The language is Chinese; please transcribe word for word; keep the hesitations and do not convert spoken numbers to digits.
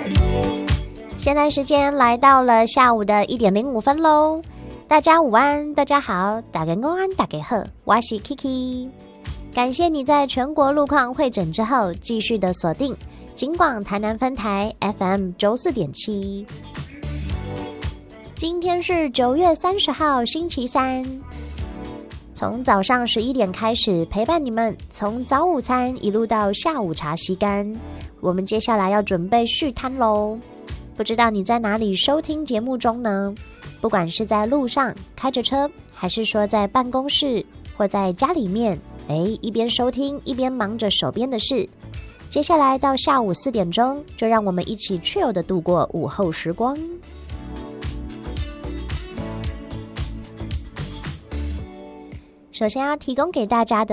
现在时间来到了下午的一点零五分喽，大家午安，大家好，大家午安，大家好，我是 Kiki， 感谢你在全国路况会诊之后继续的锁定警广台南分台 F M 九十四点七。今天是九月三十号星期三，从早上十一点开始陪伴你们，从早午餐一路到下午茶吸干，我们接下来要准备续摊咯。不知道你在哪里收听节目中呢？不管是在路上开着车，还是说在办公室或在家里面，诶，一边收听一边忙着手边的事。接下来到下午四点钟，就让我们一起 chill 的度过午后时光。首先要提供给大家的